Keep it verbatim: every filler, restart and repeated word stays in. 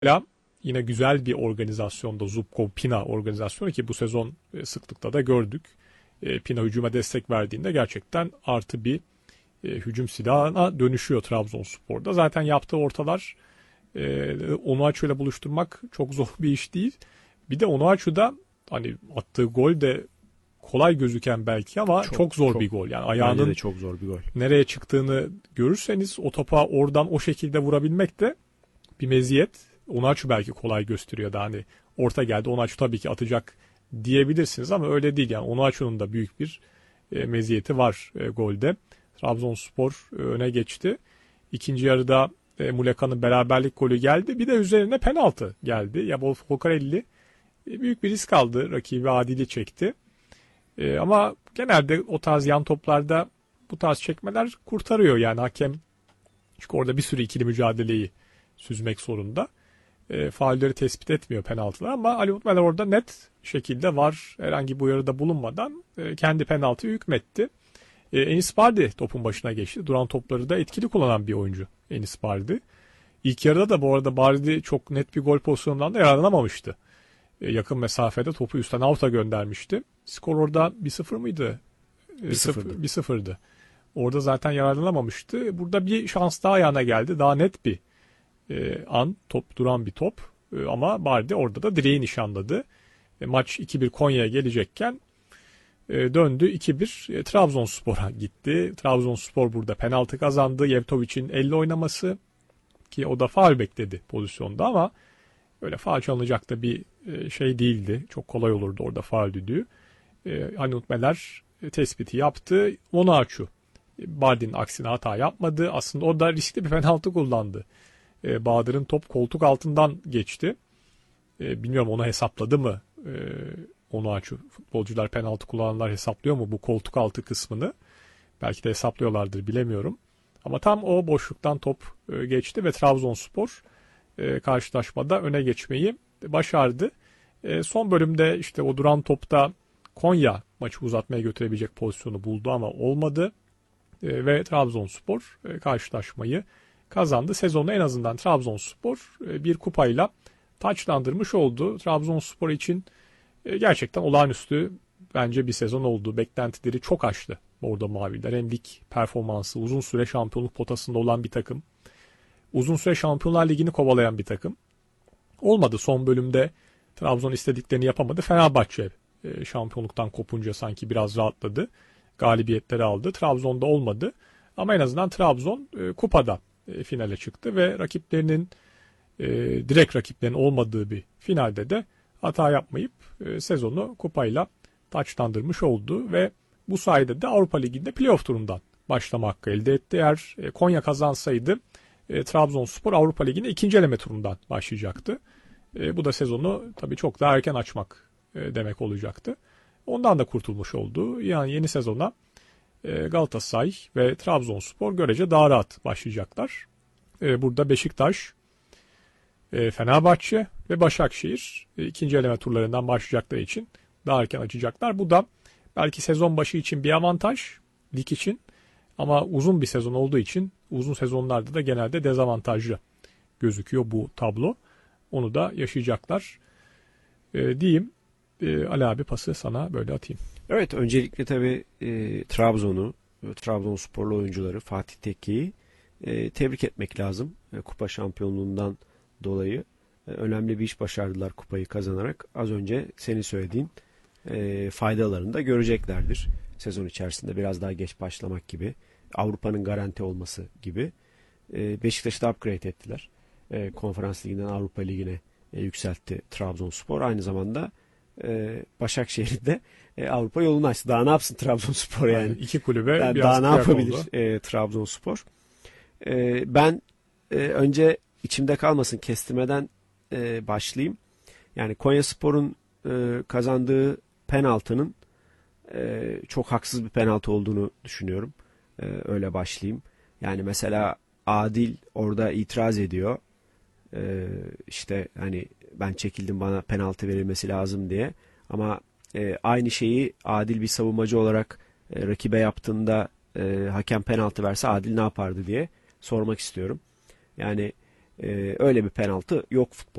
Yine güzel bir organizasyonda Zubkov Pina organizasyonu ki bu sezon e, sıklıkla da gördük. E, Pina hücuma destek verdiğinde gerçekten artı bir e, hücum silahına dönüşüyor Trabzonspor'da. Zaten yaptığı ortalar e, Onuachu ile buluşturmak çok zor bir iş değil. Bir de Onuachu'da hani attığı gol de kolay gözüken belki ama çok, çok zor çok, bir gol. Yani ayağının de çok zor bir gol. Nereye çıktığını görürseniz o topa oradan o şekilde vurabilmek de bir meziyet. Onuachu belki kolay gösteriyor da hani orta geldi Onuachu tabii ki atacak diyebilirsiniz ama öyle değil. Yani Onuachu'nun da büyük bir e, meziyeti var e, golde. Trabzonspor e, öne geçti. İkinci yarıda e, Muleka'nın beraberlik golü geldi. Bir de üzerine penaltı geldi. Ya Folcarelli e, büyük bir risk aldı. Rakibi Adil'i çekti. E, ama genelde o tarz yan toplarda bu tarz çekmeler kurtarıyor yani hakem. Çünkü orada bir sürü ikili mücadeleyi süzmek zorunda. E, faulleri tespit etmiyor penaltılar ama Ali Utmeler orada net şekilde var. Herhangi bir uyarıda bulunmadan e, kendi penaltıyı hükmetti. E, Enis Bardi topun başına geçti. Duran topları da etkili kullanan bir oyuncu Enis Bardi. İlk yarıda da bu arada Bardi çok net bir gol pozisyonundan da yararlanamamıştı. E, yakın mesafede topu üstten out'a göndermişti. Skor orada bir sıfır mıydı? bir sıfırdı. bir sıfırdı. Orada zaten yararlanamamıştı. Burada bir şans daha ayağına geldi. Daha net bir e, an. Top duran bir top. E, ama Bardi orada da direği nişanladı. E, maç iki bir Konya'ya gelecekken e, döndü iki bir e, Trabzonspor'a gitti. Trabzonspor burada penaltı kazandı. Yevtovic'in elle oynaması ki o da faul bekledi pozisyonda ama öyle faul çalınacak da bir e, şey değildi. Çok kolay olurdu orada faul düdüğü. E, Hanut Meler e, tespiti yaptı. Onuachu Bardi'nin aksine hata yapmadı. Aslında o da riskli bir penaltı kullandı. E, Bahadır'ın top koltuk altından geçti. E, bilmiyorum onu hesapladı mı? E, Onuachu. Futbolcular penaltı kullananlar hesaplıyor mu bu koltuk altı kısmını? Belki de hesaplıyorlardır bilemiyorum. Ama tam o boşluktan top e, geçti ve Trabzonspor e, karşılaşmada öne geçmeyi başardı. E, son bölümde işte o duran topta Konya maçı uzatmaya götürebilecek pozisyonu buldu ama olmadı. E, ve Trabzonspor e, karşılaşmayı kazandı. Sezonu en azından Trabzonspor e, bir kupayla taçlandırmış oldu. Trabzonspor için e, gerçekten olağanüstü bence bir sezon oldu. Beklentileri çok aştı Bordo Maviler. Hem lig performansı, uzun süre şampiyonluk potasında olan bir takım. Uzun süre Şampiyonlar Ligi'ni kovalayan bir takım. Olmadı son bölümde Trabzon istediklerini yapamadı. Fenerbahçe e, şampiyonluktan kopunca sanki biraz rahatladı. Galibiyetleri aldı. Trabzon'da olmadı. Ama en azından Trabzon e, kupada e, finale çıktı ve rakiplerinin e, direkt rakiplerinin olmadığı bir finalde de hata yapmayıp e, sezonu kupayla taçlandırmış oldu ve bu sayede de Avrupa Ligi'nde playoff turundan başlama hakkı elde etti. Eğer e, Konya kazansaydı e, Trabzonspor Avrupa Ligi'ne ikinci eleme turundan başlayacaktı. E, bu da sezonu tabii çok daha erken açmak e, demek olacaktı. Ondan da kurtulmuş oldu. Yani yeni sezona e, Galatasaray ve Trabzonspor görece daha rahat başlayacaklar. E, burada Beşiktaş, e, Fenerbahçe ve Başakşehir e, ikinci eleme turlarından başlayacakları için daha erken açacaklar. Bu da belki sezon başı için bir avantaj lig için ama uzun bir sezon olduğu için uzun sezonlarda da genelde dezavantajlı gözüküyor bu tablo. Onu da yaşayacaklar e, diyeyim. E, Ali abi pası sana böyle atayım. Evet, öncelikle tabii e, Trabzon'u, e, Trabzonsporlu oyuncuları Fatih Tekke'yi e, tebrik etmek lazım. E, kupa şampiyonluğundan dolayı e, önemli bir iş başardılar kupayı kazanarak. Az önce senin söylediğin e, faydalarını da göreceklerdir. Sezon içerisinde biraz daha geç başlamak gibi, Avrupa'nın garanti olması gibi. E, Beşiktaş'ı da upgrade ettiler. E, Konferans Ligi'nden Avrupa Ligi'ne e, yükseltti Trabzonspor. Aynı zamanda e, Başakşehir'de e, Avrupa yolunu açtı. Daha ne yapsın Trabzonspor yani? yani iki kulübe yani biraz daha ne yapabilir oldu. e, Trabzonspor? E, ben e, önce içimde kalmasın kestirmeden e, başlayayım. Yani Konyaspor'un e, kazandığı penaltının e, çok haksız bir penaltı olduğunu düşünüyorum. E, öyle başlayayım. Yani mesela Adil orada itiraz ediyor. E, işte hani ben çekildim, bana penaltı verilmesi lazım diye. Ama e, aynı şeyi Adil bir savunmacı olarak e, rakibe yaptığında e, hakem penaltı verse Adil ne yapardı diye sormak istiyorum. Yani E, öyle bir penaltı yok futbolda.